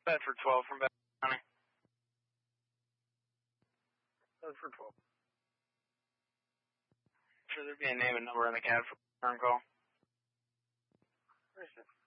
Bedford 12 from Bedford County. Bedford 12. Should there be a name and number in the CAD for return call? Where is it?